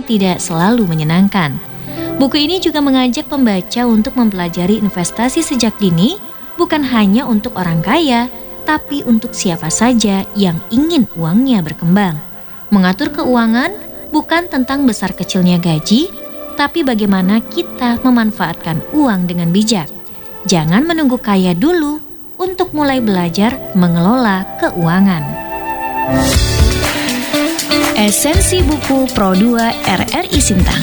tidak selalu menyenangkan. Buku ini juga mengajak pembaca untuk mempelajari investasi sejak dini, bukan hanya untuk orang kaya, tapi untuk siapa saja yang ingin uangnya berkembang. Mengatur keuangan bukan tentang besar kecilnya gaji, tapi bagaimana kita memanfaatkan uang dengan bijak. Jangan menunggu kaya dulu untuk mulai belajar mengelola keuangan. Esensi buku Pro 2 RRI Sintang.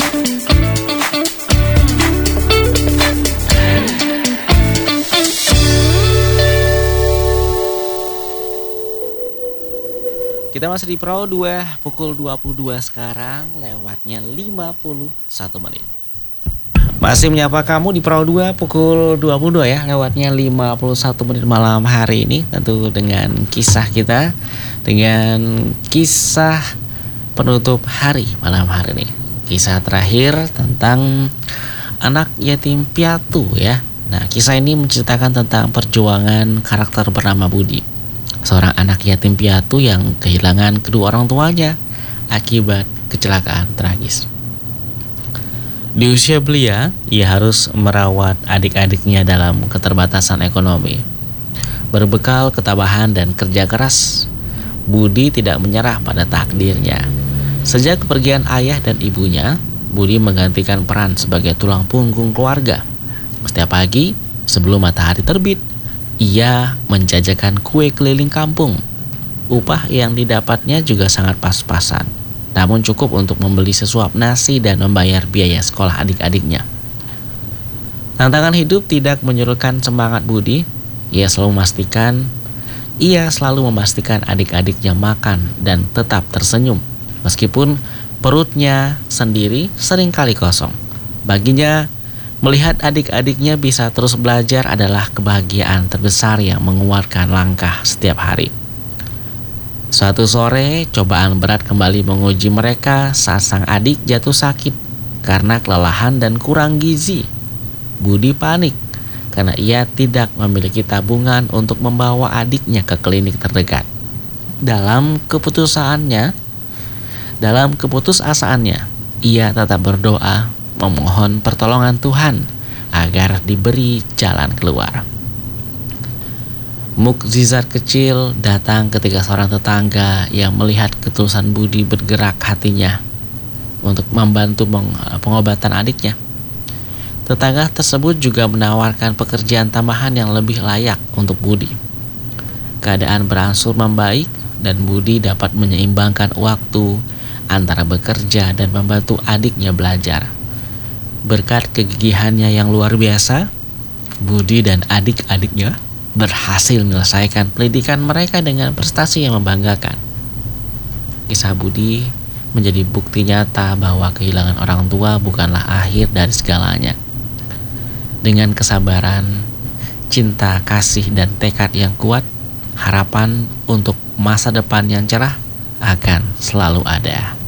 Kita masih di Pro 2 pukul 22 sekarang lewatnya 51 menit. Masih menyapa kamu di Pro 2 pukul 22 ya, lewatnya 51 menit malam hari ini. Tentu dengan kisah kita, dengan kisah penutup hari malam hari ini. Kisah terakhir tentang anak yatim piatu ya. Nah, kisah ini menceritakan tentang perjuangan karakter bernama Budi, seorang anak yatim piatu yang kehilangan kedua orang tuanya akibat kecelakaan tragis. Di usia belia, ia harus merawat adik-adiknya dalam keterbatasan ekonomi. Berbekal ketabahan dan kerja keras, Budi tidak menyerah pada takdirnya. Sejak kepergian ayah dan ibunya, Budi menggantikan peran sebagai tulang punggung keluarga. Setiap pagi, sebelum matahari terbit, ia menjajakan kue keliling kampung. Upah yang didapatnya juga sangat pas-pasan, namun cukup untuk membeli sesuap nasi dan membayar biaya sekolah adik-adiknya. Tantangan hidup tidak menyurutkan semangat Budi. Ia selalu memastikan adik-adiknya makan dan tetap tersenyum, meskipun perutnya sendiri seringkali kosong. Baginya, melihat adik-adiknya bisa terus belajar adalah kebahagiaan terbesar yang menguatkan langkah setiap hari. Suatu sore, cobaan berat kembali menguji mereka saat sang adik jatuh sakit karena kelelahan dan kurang gizi. Budi panik karena ia tidak memiliki tabungan untuk membawa adiknya ke klinik terdekat. Dalam keputusasaannya, ia tetap berdoa memohon pertolongan Tuhan agar diberi jalan keluar. Mukjizat kecil datang ketika seorang tetangga yang melihat ketulusan Budi bergerak hatinya untuk membantu pengobatan adiknya. Tetangga tersebut juga menawarkan pekerjaan tambahan yang lebih layak untuk Budi. Keadaan berangsur membaik dan Budi dapat menyeimbangkan waktu antara bekerja dan membantu adiknya belajar. Berkat kegigihannya yang luar biasa, Budi dan adik-adiknya berhasil menyelesaikan pendidikan mereka dengan prestasi yang membanggakan. Kisah Budi menjadi bukti nyata bahwa kehilangan orang tua bukanlah akhir dari segalanya. Dengan kesabaran, cinta, kasih, dan tekad yang kuat, harapan untuk masa depan yang cerah akan selalu ada.